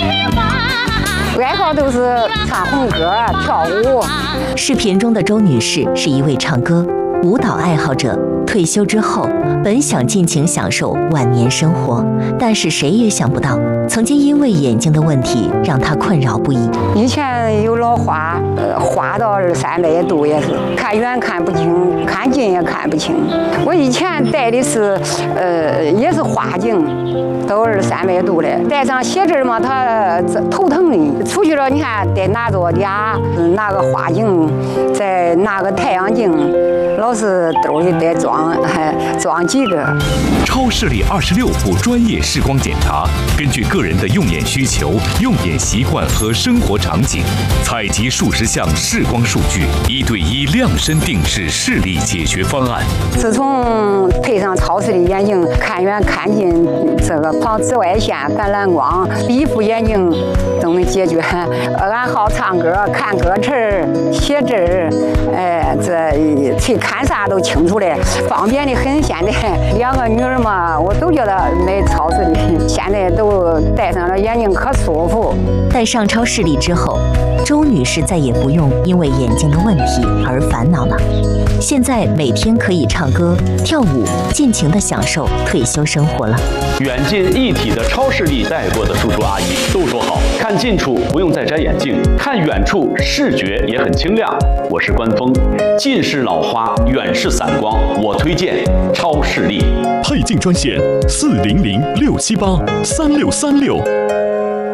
爱好都是唱红歌、跳舞。 视频中的周女士是一位唱歌、舞蹈爱好者。退休之后，本想尽情享受晚年生活，但是谁也想不到，曾经因为眼睛的问题让她困扰不已。 以前有老花，花到200-300度也是，看远看不清，看近也看不清。我以前戴的是，也是花镜，都200-300度的，戴上写字嘛，它头疼的。出去了，你看得拿着俩，拿个花镜，再拿个太阳镜，老是兜里得装几个。 超视力26步专业视光检查，根据个人的用眼需求、用眼习惯和生活场景，采集数十项视光数据，1对1量身定制视力解决方案。 自从配上超视力眼镜，看远看近，这个防紫外线、感蓝光，一副眼镜都能解决。俺好唱歌、看歌词、写字，这去看啥都清楚的，方便的很。现在2个女儿嘛，我都觉得买超视力，现在都戴上了眼镜可舒服。 戴上超视力之后，周女士再也不用因为眼睛的问题而烦恼了。现在每天可以唱歌、跳舞，尽情地享受退休生活了。 远近一体的超视力戴过的叔叔阿姨都说好，看近处不用再摘眼镜，看远处视觉也很清亮。我是关峰，近视老花，远视散光，我推荐超视力。 配镜专线400-678-3636。